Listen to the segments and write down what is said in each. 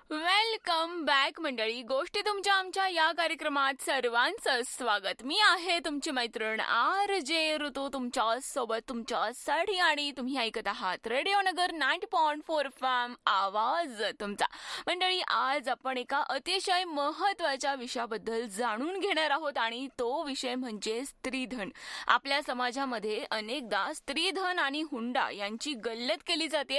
Welcome back मंडळी. गोष्टी तुमच्या आमच्या या कार्यक्रमात सर्वांचं स्वागत. मी आहे तुमची मैत्रीण RJ ऋतू, तुमच्या सोबत तुमच्यासाठी, आणि तुम्ही ऐकत आहात रेडिओ नगर 90.4 FM, आवाज तुमचा. मंडळी, आज आपण एका अतिशय महत्वाच्या विषयाबद्दल जाणून घेणार आहोत आणि तो विषय म्हणजे स्त्रीधन. आपल्या समाजामध्ये अनेकदा स्त्रीधन आणि हुंडा यांची गल्लत केली जाते,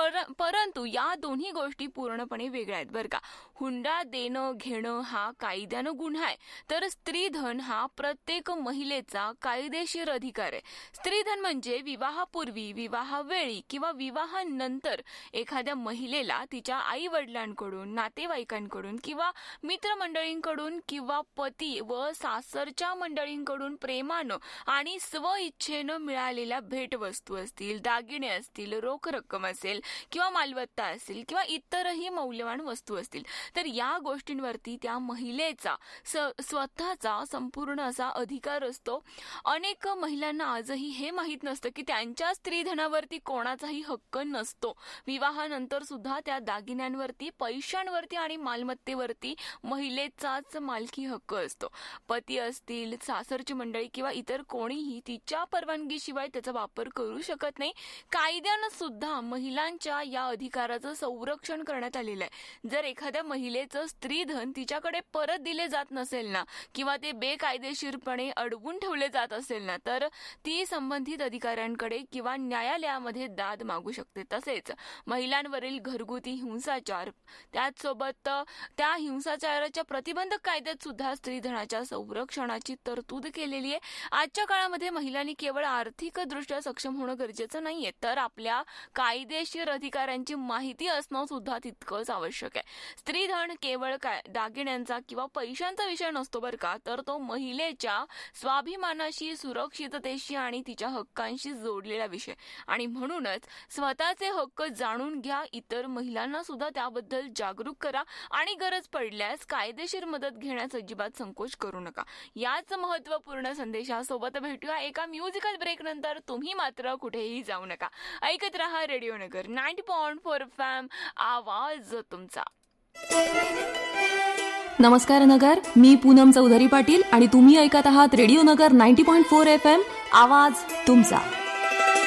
परंतु या दोन्ही गोष्टी पूर्णपणे वेगळ्या आहेत बरं का. हुंडा देणं घेणं हा कायद्यानं गुन्हा आहे, तर स्त्रीधन हा प्रत्येक महिलेचा कायदेशीर अधिकार आहे. स्त्रीधन म्हणजे विवाहापूर्वी, विवाहावेळी किंवा विवाहानंतर एखाद्या महिलेला तिच्या आई वडिलांकडून, नातेवाईकांकडून किंवा मित्रमंडळींकडून किंवा पती व सासरच्या मंडळींकडून प्रेमानं आणि स्वइच्छेनं मिळालेल्या भेटवस्तू असतील, दागिने असतील, रोख रक्कम असेल किंवा मालमत्ता असेल किंवा इतरही मौल्यवान वस्तू असतील, तर या गोष्टींवरती त्या महिलेचा स्वतःचा संपूर्ण असा अधिकार असतो. अनेक महिलांना आजही हे माहीत नसतं की त्यांच्या स्त्रीधनावरती कोणाचाही हक्क नसतो. विवाहानंतर सुद्धा त्या दागिन्यांवरती, पैशांवरती आणि मालमत्तेवरती महिलेचाच मालकी हक्क असतो. पती असतील, सासरची मंडळी किंवा इतर कोणीही तिच्या परवानगीशिवाय त्याचा वापर करू शकत नाही. कायद्यानं सुद्धा महिलांच्या या अधिकाराचं संरक्षण करण्यात आलेलं आहे. जर एखाद्या महिलेचं स्त्रीधन तिच्याकडे परत दिले जात नसेल ना, किंवा ते बेकायदेशीरपणे अडवून ठेवले जात असेल ना, तर ती संबंधित अधिकाऱ्यांकडे किंवा न्यायालयामध्ये दाद मागू शकते. तसेच महिलांवरील घरगुती हिंसाचार, त्याचसोबत त्या हिंसाचाराच्या प्रतिबंधक कायद्यात सुद्धा स्त्रीधनाच्या संरक्षणाची तरतूद केलेली आहे. आजच्या काळामध्ये महिलांनी केवळ आर्थिकदृष्ट्या सक्षम होणं गरजेचं नाहीये, तर आपल्या कायदेशीर अधिकारांची माहिती असणं सुद्धा तितकंच आवश्यक आहे. स्त्रीधन केवळ दागिन्यांचा किंवा पैशांचा विषय नसतो बरं का, तर तो महिलेच्या स्वाभिमानाशी, सुरक्षिततेशी आणि तिच्या हक्कांशी जोडलेला विषय. आणि म्हणूनच स्वतःचे हक्क जाणून घ्या, इतर महिलांना सुद्धा त्याबद्दल जागरूक करा आणि गरज पडल्यास कायदेशीर मदत घेण्यास अजिबात संकोच करू नका. याच महत्त्वपूर्ण संदेशासोबत भेटूया एका म्युझिकल ब्रेक नंतर. तुम्ही मात्र कुठेही जाऊ नका. ऐकत रहा रेडिओ नगर 90.4 FM, आवाज तुमचा. नमस्कार नगर, मी पूनम चौधरी पाटील आणि तुम्ही ऐकत आहात रेडिओ नगर 90.4 FM, आवाज तुमचा.